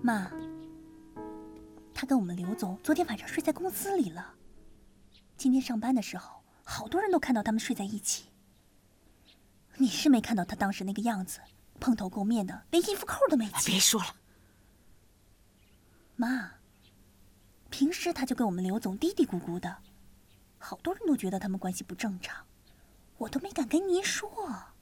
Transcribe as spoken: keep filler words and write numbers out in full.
妈，他跟我们刘总昨天晚上睡在公司里了。今天上班的时候，好多人都看到他们睡在一起。你是没看到他当时那个样子，蓬头垢面的，连衣服扣都没系。 别说了， 妈。平时他就跟我们刘总嘀嘀咕咕的，好多人都觉得他们关系不正常，我都没敢跟您说。